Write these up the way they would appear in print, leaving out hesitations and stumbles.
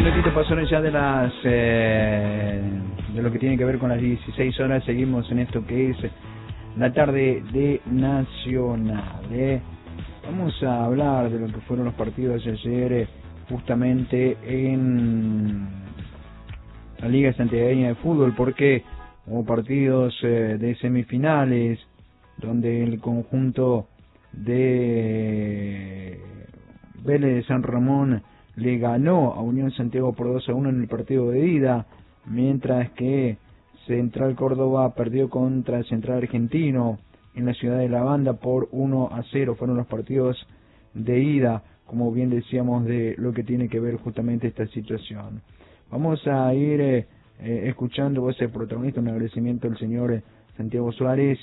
minutitos pasaron ya de lo que tiene que ver con las 16 horas. Seguimos en esto que es la tarde de Nacional. Vamos a hablar de lo que fueron los partidos de ayer, justamente en la Liga Santiagueña de Fútbol, porque hubo partidos de semifinales donde el conjunto de Vélez de San Ramón le ganó a Unión Santiago por 2-1 en el partido de ida, mientras que Central Córdoba perdió contra Central Argentino en la ciudad de La Banda por 1-0. Fueron los partidos de ida, como bien decíamos, de lo que tiene que ver justamente esta situación. Vamos a ir escuchando ese protagonista, un agradecimiento al señor Santiago Suárez,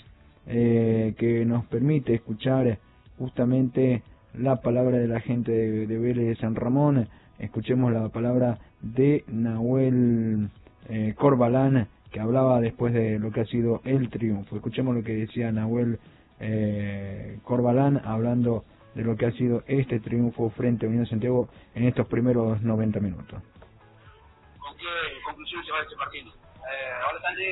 que nos permite escuchar justamente la palabra de la gente de Vélez de San Ramón. Escuchemos la palabra de Nahuel Corbalán, que hablaba después de lo que ha sido el triunfo. Escuchemos lo que decía Nahuel Corbalán, hablando de lo que ha sido este triunfo frente a Unión Santiago en estos primeros 90 minutos. ¿Con qué conclusión se va este partido? Hola Santi,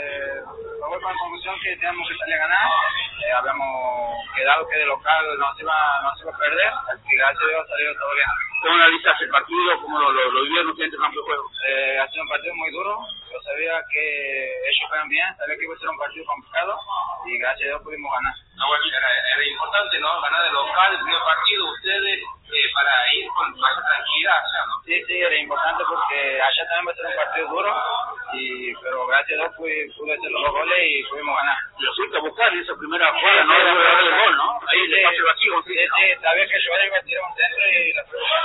me voy con la conclusión que tenemos que salir a ganar. Habíamos quedado que de local no se iba a perder, así que gracias a Dios salió todo bien. ¿Cómo analizas el partido? ¿Cómo lo vivieron ustedes en el campo de juego? Ha sido un partido muy duro. Yo sabía que ellos juegan bien, sabía que iba a ser un partido complicado y gracias a Dios pudimos ganar. No, bueno, era importante, ¿no? Ganar de local el primer partido, ustedes para ir con más tranquilidad, ¿no? Sí, era importante porque allá también va a ser un partido duro, pero gracias a Dios pude hacer los 2 goles y pudimos ganar. Lo fuiste a buscar en esa primera jugada, ¿no? El gol, ¿no? Ahí le pasó el vacío. Sí, sabía que yo iba a tirar un centro y la pelota.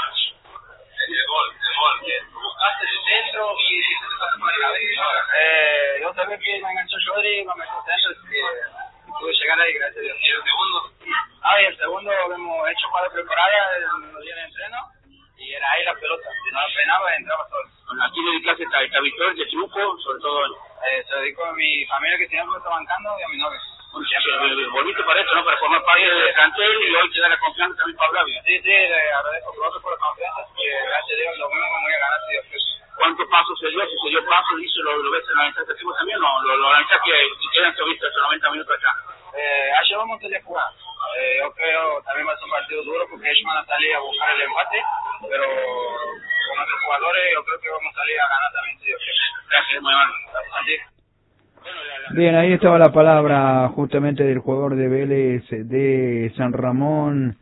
El gol. Buscaste el centro y se te pasó por la cabeza. Yo sabía que me enganchó Jordi y me metió el centro y pude llegar ahí, gracias a Dios. ¿Y el segundo? Y el segundo hemos hecho 4 preparadas en los días de entreno y era ahí la pelota. Si no la frenaba, entraba solo. ¿A quién dedicaste esta victoria, este triunfo, sobre todo? Se lo dedico a mi familia que siempre me está bancando y a mi novia. Bonito para esto, ¿no? Para formar parte del plantel y hoy te da la confianza también para hablar. Sí, agradezco por la confianza y gracias a Dios lo mismo me voy a ganar si Dios quiere. ¿Cuántos pasos se dio? Si se dio pasos, ¿y lo ves analizar este también? ¿No? ¿Lo analizas que quedan vistas esos 90 minutos acá? Ayer vamos a salir a jugar. Yo creo también va a ser un partido duro porque ellos van a salir a buscar el empate, pero con nuestros jugadores yo creo que vamos a salir a ganar también si Dios quiere. Gracias, muy mal. Bien, ahí estaba la palabra justamente del jugador de Vélez de San Ramón,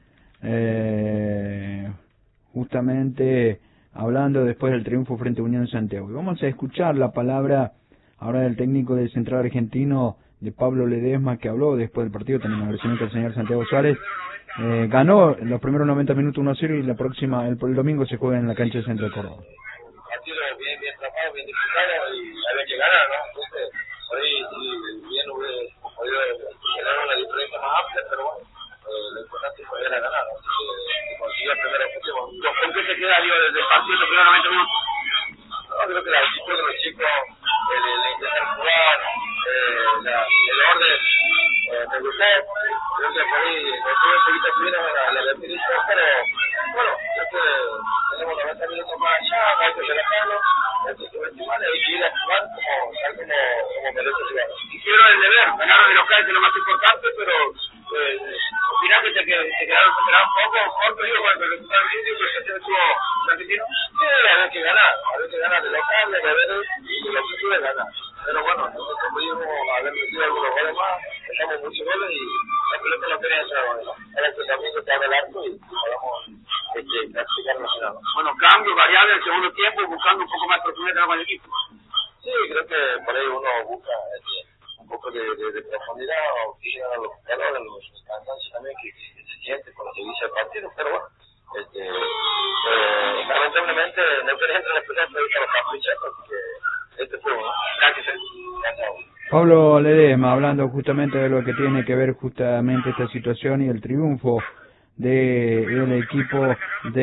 justamente hablando después del triunfo frente a Unión Santiago. Y vamos a escuchar la palabra ahora del técnico del Central Argentino, de Pablo Ledesma, que habló después del partido. También agradecimiento al señor Santiago Suárez. Ganó en los primeros 90 minutos 1-0 y el domingo se juega en la cancha de Central Córdoba. Partido bien tratado, bien disputado y había que ganar, ¿no? Entonces, por ahí bien hubiera podido generar una diferencia más amplia, pero bueno, lo importante fue ganar, así que consiguió el primer objetivo. ¿Con qué se queda, digo, desde el partido los primeros 90 minutos? No, creo que la actitud de los chicos, el intentar jugar, el orden, me gustó. Creo que por ahí nos tuve un poquito primero la definición, pero bueno, creo que tenemos 90 minutos más allá, no hay que relajarlo, hay que subestimar y hay que ir a jugar como merece jugar. Hicieron el deber, ganaron de local, que es lo más importante, pero al final que se quedaron un poco cortos, digo, con el resultado del vídeo, pero se estuvo argentino. Sí, había que ganar de local, de deberes y el objetivo es ganar. Pero bueno, nosotros pudimos haber metido algunos goles más, dejamos muchos goles y la pelota no quería entrar, ¿no? Ahora que también se abre el arco y podamos clasificar la final. Bueno, cambio, variable en el segundo tiempo, buscando un poco más de profundidad con el equipo. Sí, creo que por ahí uno busca un poco de profundidad, oxígeno a los jugadores, a los cansancios también que se siente cuando se inicia el partido, pero bueno. Lamentablemente no querés entrar en la pelota de los caprichos, así que fue uno. Gracias. Pablo Ledesma hablando justamente de lo que tiene que ver justamente esta situación y el triunfo del equipo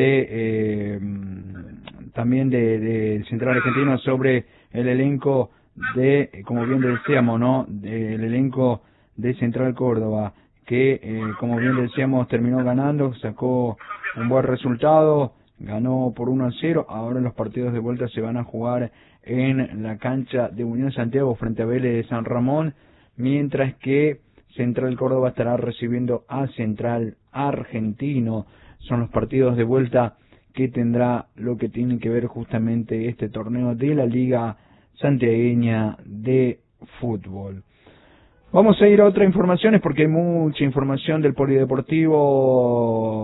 también de Central Argentino sobre el elenco como bien decíamos, ¿no? El elenco de Central Córdoba, que como bien decíamos terminó ganando, sacó un buen resultado, ganó por 1-0, ahora los partidos de vuelta se van a jugar en la cancha de Unión Santiago frente a Vélez de San Ramón, mientras que Central Córdoba estará recibiendo a Central Argentino. Son los partidos de vuelta que tendrá lo que tiene que ver justamente este torneo de la Liga Santiagueña de Fútbol. Vamos a ir a otras informaciones porque hay mucha información del Polideportivo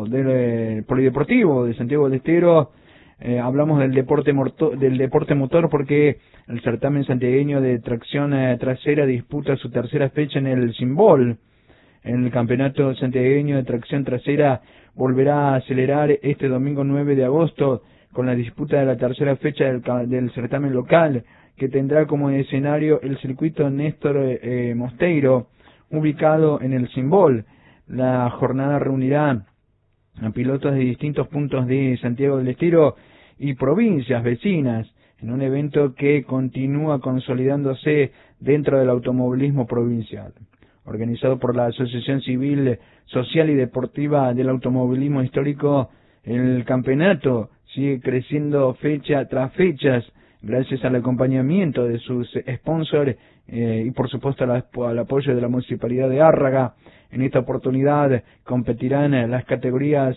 de Santiago del Estero. Hablamos del deporte motor porque el certamen santiagueño de tracción trasera disputa su tercera fecha en el Simbol. En el campeonato santiagueño de tracción trasera volverá a acelerar este domingo 9 de agosto con la disputa de la tercera fecha del certamen local, que tendrá como escenario el circuito Néstor Mosteiro, ubicado en el Simbol. La jornada reunirá a pilotos de distintos puntos de Santiago del Estero y provincias vecinas, en un evento que continúa consolidándose dentro del automovilismo provincial. Organizado por la Asociación Civil, Social y Deportiva del Automovilismo Histórico, el campeonato sigue creciendo fecha tras fecha, gracias al acompañamiento de sus sponsors y por supuesto al apoyo de la Municipalidad de Árraga. En esta oportunidad competirán las categorías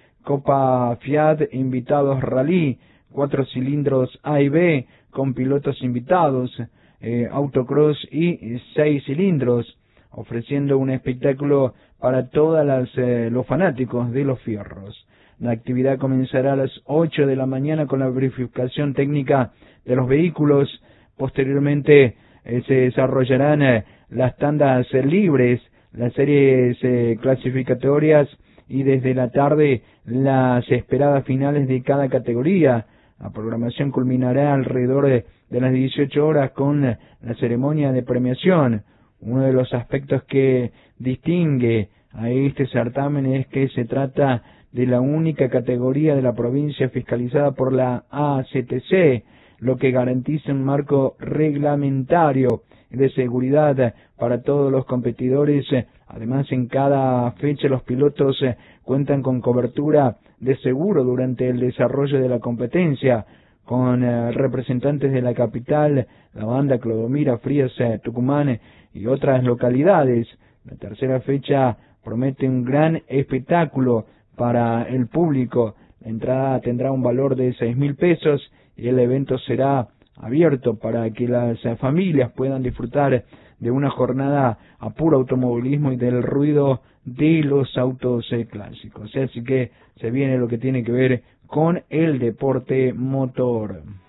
Copa Fiat, Invitados Rally, 4 cilindros A y B con pilotos invitados, Autocross y 6 cilindros, ofreciendo un espectáculo para todos los fanáticos de los fierros. La actividad comenzará a las 8 de la mañana con la verificación técnica de los vehículos. Posteriormente se desarrollarán las tandas libres, las series clasificatorias y desde la tarde las esperadas finales de cada categoría. La programación culminará alrededor de las 18 horas con la ceremonia de premiación. Uno de los aspectos que distingue a este certamen es que se trata de la única categoría de la provincia fiscalizada por la ACTC, lo que garantiza un marco reglamentario de seguridad para todos los competidores. Además, en cada fecha los pilotos cuentan con cobertura de seguro durante el desarrollo de la competencia, con representantes de la capital, la banda Clodomira, Frías, Tucumán y otras localidades. La tercera fecha promete un gran espectáculo para el público. La entrada tendrá un valor de 6.000 pesos y el evento será abierto para que las familias puedan disfrutar de una jornada a puro automovilismo y del ruido de los autos clásicos. Así que se viene lo que tiene que ver con el deporte motor.